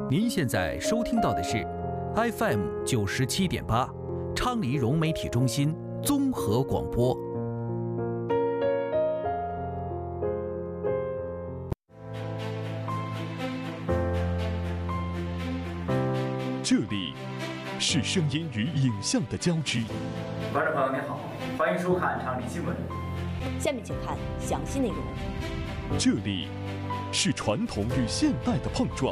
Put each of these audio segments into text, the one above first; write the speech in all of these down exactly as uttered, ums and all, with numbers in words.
您现在收听到的是 F M 九十七点八，昌黎融媒体中心综合广播。 这里是声音与影像的交织。 观众朋友您好，欢迎收看昌黎新闻。 下面请看详细内容。 这里是传统与现代的碰撞。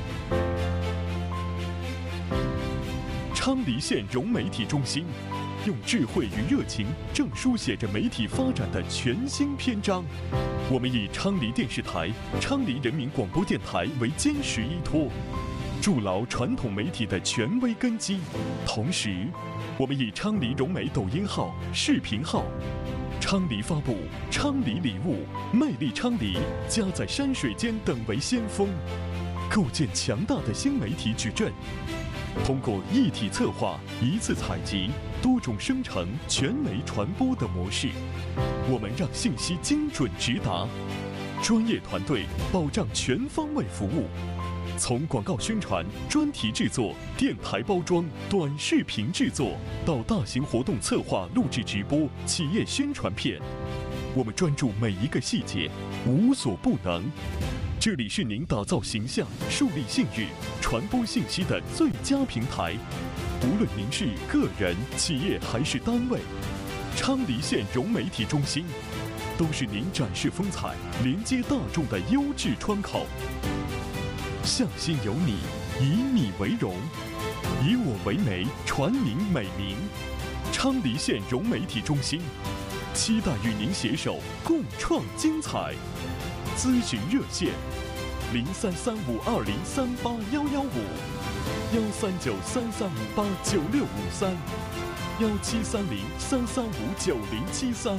昌黎县融媒体中心用智慧与热情，正书写着媒体发展的全新篇章。我们以昌黎电视台、昌黎人民广播电台为坚实依托，筑牢传统媒体的权威根基。同时，我们以昌黎融媒抖音号、视频号、昌黎发布、昌黎礼物、魅力昌黎、家在山水间等为先锋，构建强大的新媒体矩阵。通过一体策划、一次采集、多种生成、全媒传播的模式，我们让信息精准直达，专业团队保障全方位服务。从广告宣传、专题制作、电台包装、短视频制作，到大型活动策划、录制直播、企业宣传片，我们专注每一个细节，无所不能。这里是您打造形象、树立信誉、传播信息的最佳平台。无论您是个人、企业还是单位，昌黎县融媒体中心都是您展示风采、连接大众的优质窗口。向心有你，以你为荣，以我为媒，传您美名。昌黎县融媒体中心期待与您携手共创精彩。咨询热线：零三三五二零三八幺幺五，幺三九三三五八九六五三，幺七三零三三五九零七三。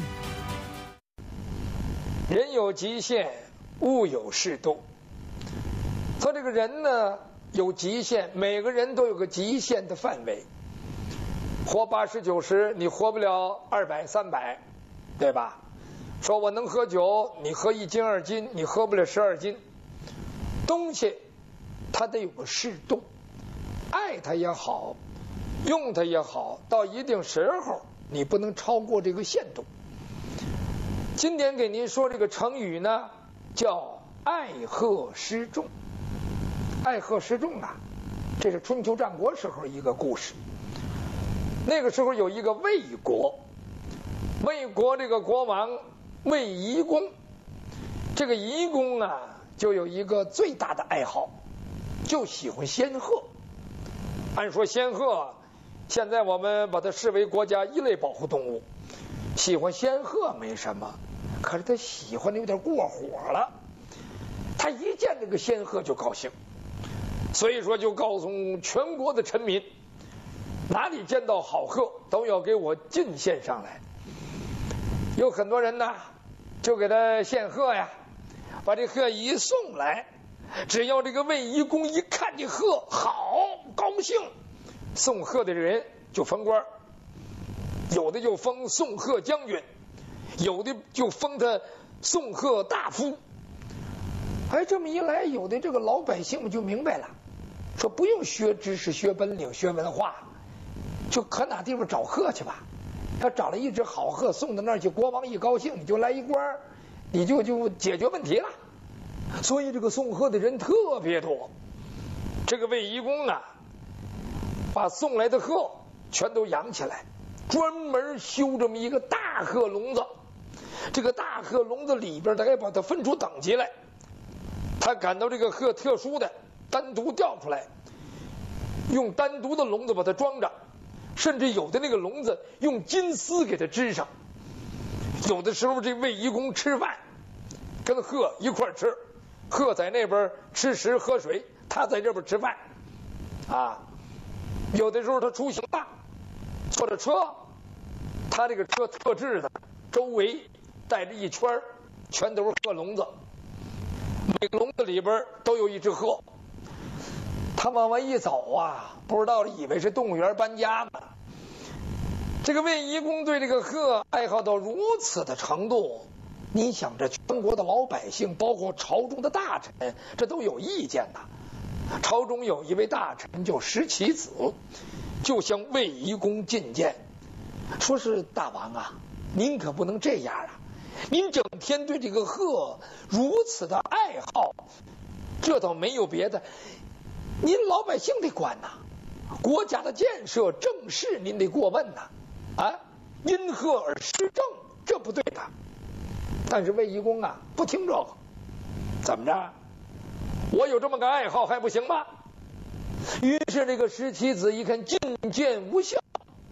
人有极限，物有适度。说这个人呢有极限，每个人都有个极限的范围。活八十九十，你活不了二百三百，对吧？说我能喝酒，你喝一斤二斤，你喝不了十二斤。东西它得有个适度，爱它也好，用它也好，到一定时候你不能超过这个限度。今天给您说这个成语呢，叫爱贺失重。爱贺失重啊，这是春秋战国时候一个故事。那个时候有一个魏国，魏国这个国王魏夷公，这个夷公啊，就有一个最大的爱好，就喜欢仙鹤。按说仙鹤现在我们把它视为国家一类保护动物，喜欢仙鹤没什么，可是他喜欢的有点过火了。他一见这个仙鹤就高兴，所以说就告诉全国的臣民，哪里见到好鹤都要给我进献上来。有很多人呢就给他献鹤呀，把这鹤一送来，只要这个魏夷公一看这鹤好高兴，送鹤的人就封官，有的就封送鹤将军，有的就封他送鹤大夫。哎，这么一来，有的这个老百姓们就明白了，说不用学知识、学本领、学文化，就可哪地方找鹤去吧。要找了一只好鹤送到那儿去，国王一高兴，你就来一官，你就就解决问题了。所以这个送鹤的人特别多。这个魏夷公啊，把送来的鹤全都养起来，专门修这么一个大鹤笼子。这个大鹤笼子里边，他还把它分出等级来。他感到这个鹤特殊的，单独调出来，用单独的笼子把它装着。甚至有的那个笼子用金丝给它织上。有的时候这魏夷公吃饭跟鹤一块吃，鹤在那边吃食喝水，他在这边吃饭啊。有的时候他出行了，坐着车，他这个车特制的，周围带着一圈全都是鹤笼子，每个笼子里边都有一只鹤。他往外一走啊，不知道以为是动物园搬家呢。这个魏夷公对这个鹤爱好到如此的程度，你想这全国的老百姓，包括朝中的大臣，这都有意见的。 朝中有一位大臣叫石岐子，就向卫懿公进谏，说是大王啊，您可不能这样啊！您整天对这个鹤如此的爱好，这倒没有别的，您老百姓得管呐，国家的建设政事您得过问呐，啊，因鹤而失政，这不对的。但是卫懿公啊不听这个，怎么着？我有这么个爱好还不行吗？于是这个石岐子一看进谏无效，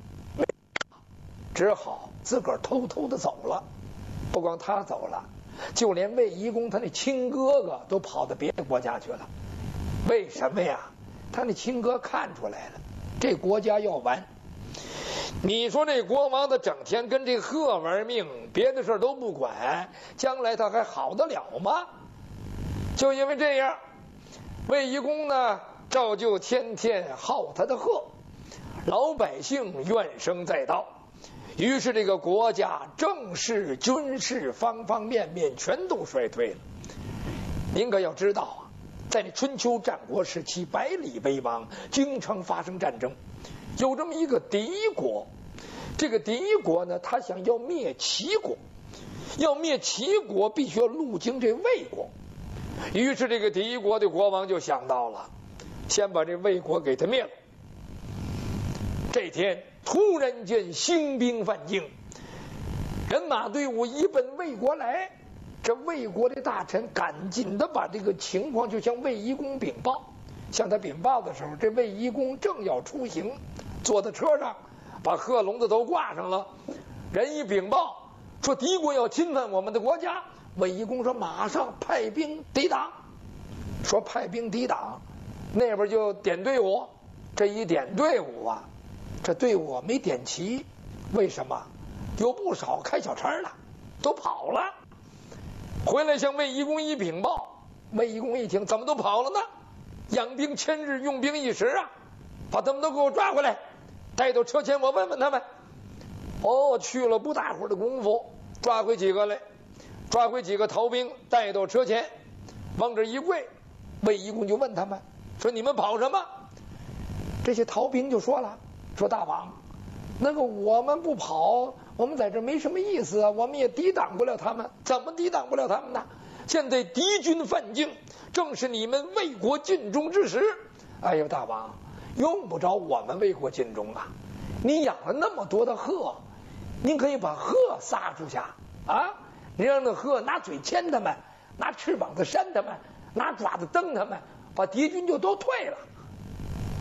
只好自个儿偷偷的走了。不光他走了，就连卫懿公他那亲哥哥都跑到别的国家去了。为什么呀？他那亲哥看出来了，这国家要完。你说这国王的整天跟这鹤玩命，别的事都不管，将来他还好得了吗？就因为这样，卫懿公呢照旧天天好他的鹤，老百姓怨声载道，于是这个国家政事军事方方面面全都衰退了。您可要知道啊，在这春秋战国时期，百里为王，经常发生战争。有这么一个敌国，这个敌国呢，他想要灭齐国，要灭齐国必须要路经这魏国。于是这个敌国的国王就想到了，先把这魏国给他灭了。这天突然间兴兵犯境，人马队伍一奔魏国来。这魏国的大臣赶紧的把这个情况就向卫懿公禀报。向他禀报的时候，这卫懿公正要出行，坐在车上，把鹤笼子都挂上了。人一禀报说敌国要侵犯我们的国家，卫懿公说马上派兵抵挡。说派兵抵挡，那边就点队伍。这一点队伍啊，这队伍没点齐，为什么？有不少开小差的都跑了。回来向卫懿公一禀报，卫懿公一听，怎么都跑了呢？养兵千日，用兵一时啊！把他们都给我抓回来，带到车前，我问问他们。哦，去了不大会儿的功夫，抓回几个来，抓回几个逃兵，带到车前，往这一跪，卫懿公就问他们说：“你们跑什么？”这些逃兵就说了：“说大王，那个我们不跑，我们在这没什么意思啊，我们也抵挡不了他们。怎么抵挡不了他们呢？现在敌军犯境，正是你们魏国尽忠之时。哎呦，大王，用不着我们魏国尽忠啊！你养了那么多的鹤，您可以把鹤撒出去啊！你让那鹤拿嘴牵他们，拿翅膀子扇他们，拿爪子蹬他们，把敌军就都退了。